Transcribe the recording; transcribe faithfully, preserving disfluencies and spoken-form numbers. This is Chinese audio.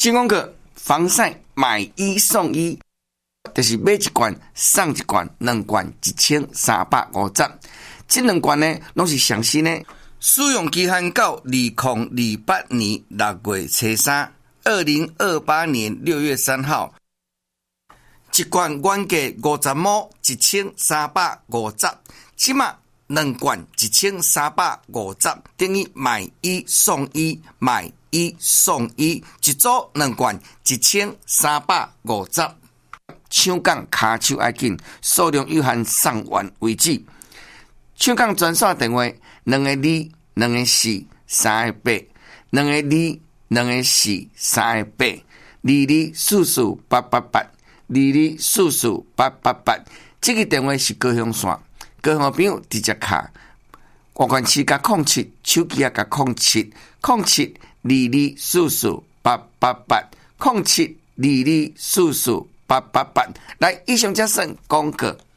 金光哥防晒买一送一，就是买一罐送一罐，两罐一千三百五十。这两罐呢，拢是上新的，使用期限到二零二八年六月初三，二零二八年六月三号。一罐原价五十毛，一千三百五十，即马两罐一千三百五十，等于买一送一，买一送一，一组两罐一千三百五十。抢港卡手要紧，数量有限，送完为止。抢港专线电话：两个二、两个四、三个八，两个二、两个四、三个八，二二四四八八八。二二四四八八八，这个电话是高雄线，高雄朋友直接卡，外关市加空七，手机也加空七，空七二二四四八八八，空七二二四四八八八。来，以上这算广告。